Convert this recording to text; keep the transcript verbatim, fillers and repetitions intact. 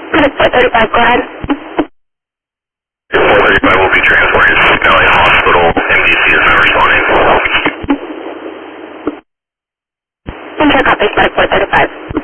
four thirty-five, go ahead. four thirty-five will be transported to L A Hospital. M D C is not responding. Enter copy, four thirty-five.